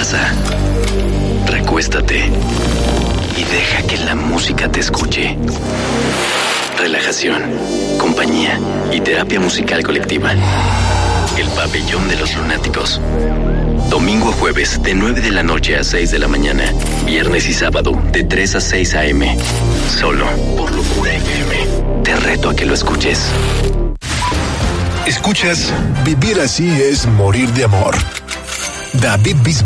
Pasa, recuéstate y deja que la música te escuche. Relajación, compañía y terapia musical colectiva. El Pabellón de los Lunáticos. Domingo a jueves de 9 de la noche a 6 de la mañana. Viernes y sábado de 3 a 6 a.m. Solo por Locura FM. Te reto a que lo escuches. Escuchas Vivir así es morir de amor. David Bisbal.